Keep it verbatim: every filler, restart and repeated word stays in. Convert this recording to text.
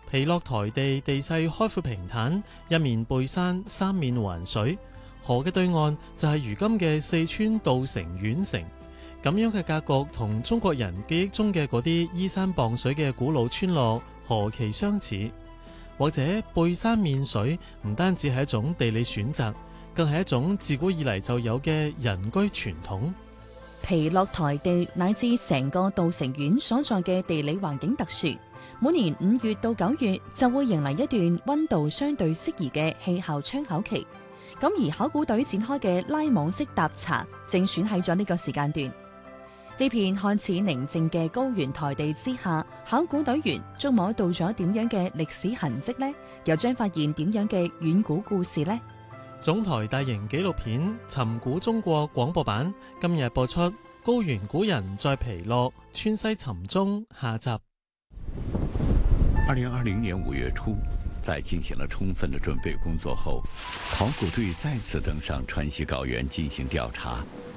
皮洛台地地勢開闊平坦，一面背山，三面環水。河嘅對岸就係如今嘅四川稻城縣城。咁樣嘅格局同中國人記憶中嘅嗰啲依山傍水嘅古老村落何其相似。或者背山面水唔單止係一種地理選擇，更係一種自古以嚟就有嘅人居傳統。 皮洛台地乃至成個稻城縣所在嘅地理環境特殊，每年五月到九月就會迎嚟一段溫度相對適宜嘅氣候窗口期。咁而考古隊展開嘅拉網式踏查，正選喺咗呢個時間段。呢片看似寧靜嘅高原台地之下，考古隊員觸摸到咗點樣嘅歷史痕跡呢？又將發現點樣嘅遠古故事呢？ 總台大型紀錄片《尋古中國》廣播版今日播出《高原古人在皮洛川西尋蹤》下集。 二零二零年五月初，在進行了充分的準備工作後，考古隊再次登上川西高原進行調查。